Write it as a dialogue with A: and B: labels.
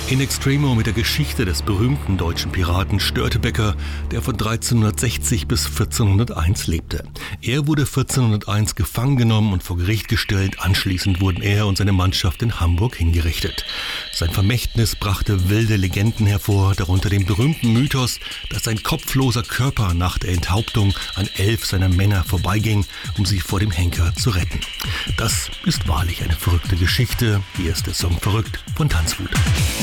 A: In Extremo mit der Geschichte des berühmten deutschen Piraten Störtebeker, der von 1360 bis 1401 lebte. Er wurde 1401 gefangen genommen und vor Gericht gestellt. Anschließend wurden er und seine Mannschaft in Hamburg hingerichtet. Sein Vermächtnis brachte wilde Legenden hervor, darunter den berühmten Mythos, dass sein kopfloser Körper nach der Enthauptung an 11 seiner Männer vorbeiging, um sie vor dem Henker zu retten. Das ist wahrlich eine verrückte Geschichte. Hier ist der Song Verrückt von Tanzwut.